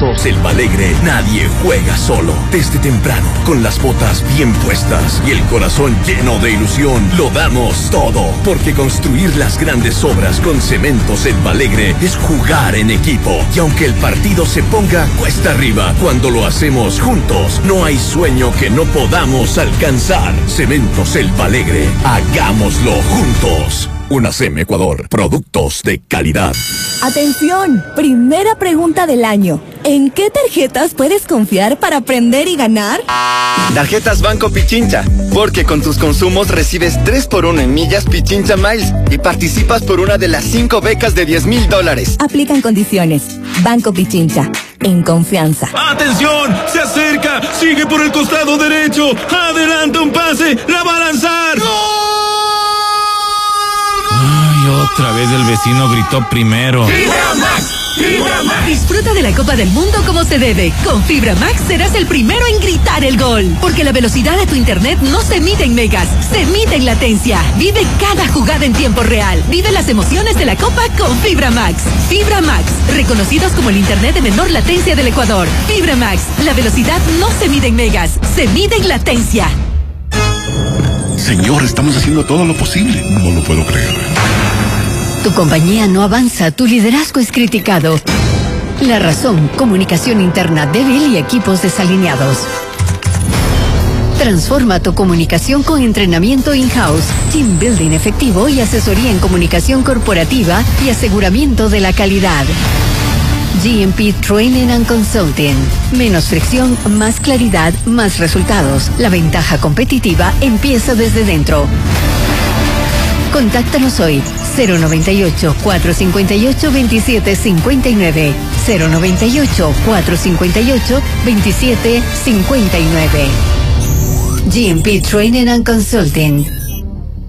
Cementos El Alegre, nadie juega solo. Desde temprano, con las botas bien puestas y el corazón lleno de ilusión, lo damos todo. Porque construir las grandes obras con Cementos El Alegre es jugar en equipo. Y aunque el partido se ponga cuesta arriba, cuando lo hacemos juntos, no hay sueño que no podamos alcanzar. Cementos El Alegre, hagámoslo juntos. UNACEM Ecuador, productos de calidad. Atención, primera pregunta del año. ¿En qué tarjetas puedes confiar para aprender y ganar? Tarjetas Banco Pichincha, porque con tus consumos recibes 3x1 en millas Pichincha Miles y participas por una de las 5 becas de $10,000. Aplican condiciones. Banco Pichincha, en confianza. ¡Atención! ¡Se acerca! ¡Sigue por el costado derecho! ¡Adelanta un pase! ¡La va a lanzar! ¡Gol! Ay, otra vez el vecino gritó primero. ¡Fibra Max! ¡Fibra Max! Disfruta de la Copa del Mundo como se debe. Con Fibra Max serás el primero en gritar el gol. Porque la velocidad de tu internet no se mide en megas, se mide en latencia. Vive cada jugada en tiempo real. Vive las emociones de la Copa con Fibra Max. Fibra Max, reconocidos como el internet de menor latencia del Ecuador. Fibra Max, la velocidad no se mide en megas, se mide en latencia. Señor, estamos haciendo todo lo posible. No lo puedo creer. Tu compañía no avanza, tu liderazgo es criticado. La razón, comunicación interna débil y equipos desalineados. Transforma tu comunicación con entrenamiento in-house, team building efectivo y asesoría en comunicación corporativa y aseguramiento de la calidad. GMP Training and Consulting. Menos fricción, más claridad, más resultados. La ventaja competitiva empieza desde dentro. Contáctanos hoy. 098-458-2759. 098-458-2759. GMP Training and Consulting.